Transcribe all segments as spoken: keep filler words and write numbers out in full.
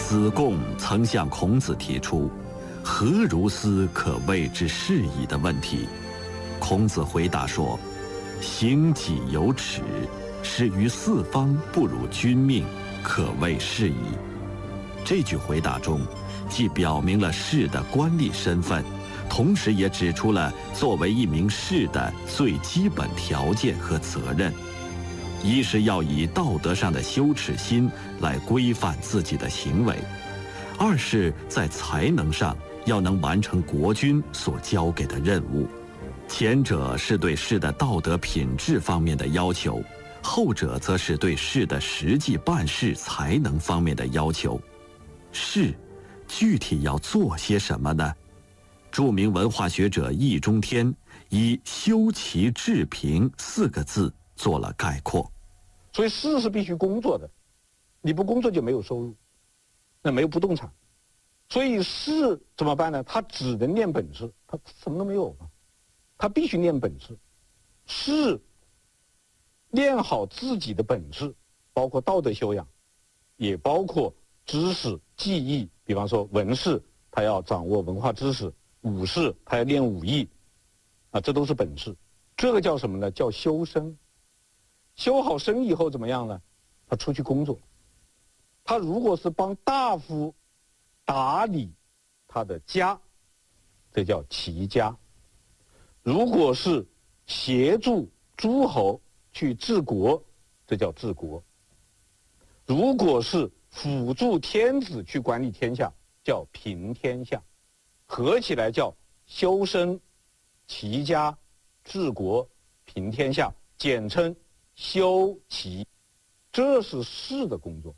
子贡曾向孔子提出“何如斯可谓之是矣”的问题。孔子回答说：“行己有耻，始于四方，不辱君命，可谓是矣。”这句回答中，既表明了士的官吏身份，同时也指出了作为一名士的最基本条件和责任。一是要以道德上的羞耻心来规范自己的行为，二是在才能上要能完成国君所交给的任务。前者是对士的道德品质方面的要求，后者则是对士的实际办事才能方面的要求。士具体要做些什么呢？著名文化学者易中天以修齐治平四个字做了概括。 所以士是必须工作的，你不工作就没有收入，那没有不动产。所以士怎么办呢？他只能练本事，他什么都没有嘛，他必须练本事。士练好自己的本事，包括道德修养，也包括知识技艺。比方说文士，他要掌握文化知识；武士，他要练武艺，啊，这都是本事。这个叫什么呢？叫修身。修好身以后怎么样呢？他出去工作。他如果是帮大夫打理他的家，这叫齐家；如果是协助诸侯去治国，这叫治国；如果是辅助天子去管理天下，叫平天下。合起来叫修身、齐家、治国、平天下，简称修齐。这是士的工作。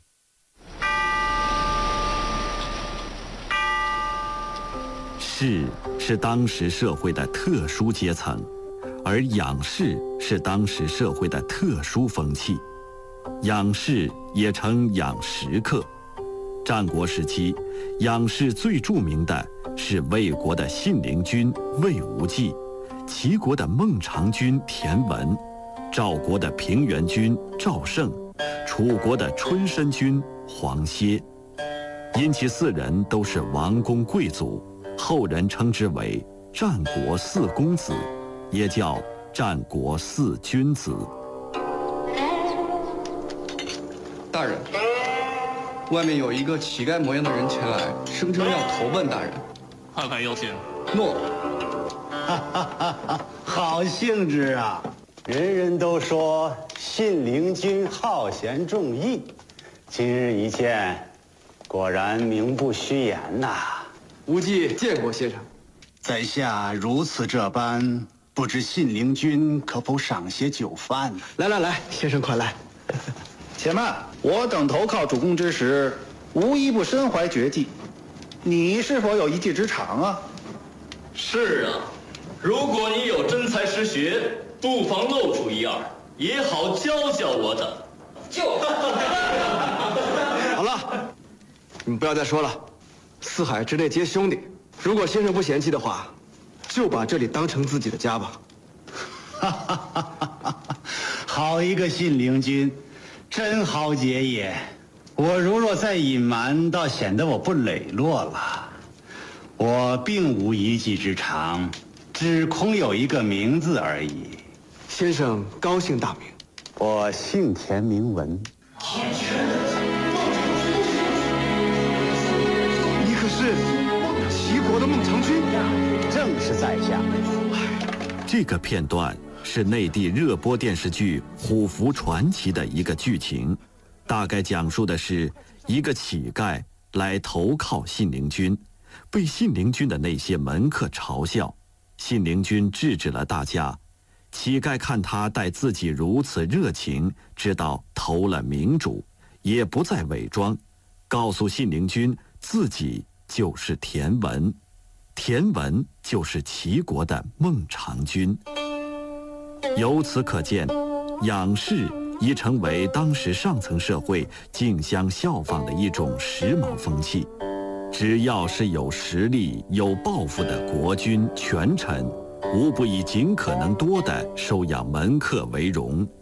士是当时社会的特殊阶层，而养士是当时社会的特殊风气。养士也称养食客。战国时期，养士最著名的是魏国的信陵君魏无忌，齐国的孟尝君田文，赵国的平原君赵胜，楚国的春申君黄歇。因其四人都是王公贵族，后人称之为战国四公子，也叫战国四君子。 大人，外面有一个乞丐模样的人前来，声称要投奔大人。 看看要请。 诺。 哈哈哈哈，好兴致啊！人人都说信陵君好贤重义，今日一见，果然名不虚言呐。 无忌见过先生。 在下如此这般，不知信陵君可否赏些酒饭呢？ 来来来，先生快来。 且慢，我等投靠主公之时，无一不身怀绝技。你是否有一技之长啊？ 是啊，如果你有真才实学，不妨露出一二，也好教教我等。就。 好了，你们不要再说了，四海之内皆兄弟。如果先生不嫌弃的话，就把这里当成自己的家吧。 哈哈哈哈哈！好一个信陵君，真豪杰也。我如若再隐瞒，倒显得我不磊落了。我并无一技之长，只空有一个名字而已。 先生高姓大名？ 我姓田，名文。 你可是齐国的孟尝君？ 正是在下。 这个片段是内地热播电视剧《虎符传奇》的一个剧情，大概讲述的是一个乞丐来投靠信陵君，被信陵君的那些门客嘲笑，信陵君制止了大家。乞丐看他待自己如此热情，知道投了明主，也不再伪装，告诉信陵君自己就是田文，田文就是齐国的孟尝君。由此可见，养士已成为当时上层社会竞相效仿的一种时髦风气。只要是有实力、有抱负的国君、权臣，无不以尽可能多地收养门客为荣。